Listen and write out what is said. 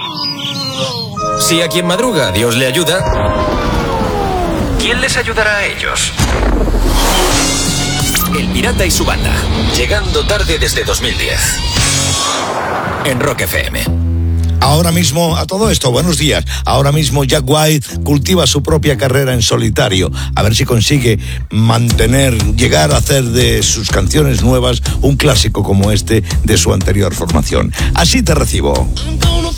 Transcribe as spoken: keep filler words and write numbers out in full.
Si a quien madruga Dios le ayuda, ¿quién les ayudará a ellos? El Pirata y su banda, llegando tarde desde dos mil diez. En Rock F M. Ahora mismo, a todo esto, buenos días. Ahora mismo Jack White cultiva su propia carrera en solitario. A ver si consigue mantener, llegar a hacer de sus canciones nuevas un clásico como este de su anterior formación. Así te recibo.